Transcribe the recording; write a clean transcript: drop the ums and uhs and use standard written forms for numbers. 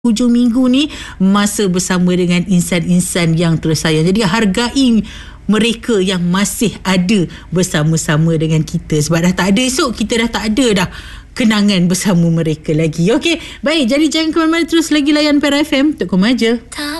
hujung minggu ni masa bersama dengan insan-insan yang tersayang. Jadi hargai mereka yang masih ada bersama-sama dengan kita. Sebab dah tak ada esok, kita dah tak ada dah kenangan bersama mereka lagi. Okey, baik. Jadi jangan ke mana-mana, terus lagi layan Pera FM untuk Komaja.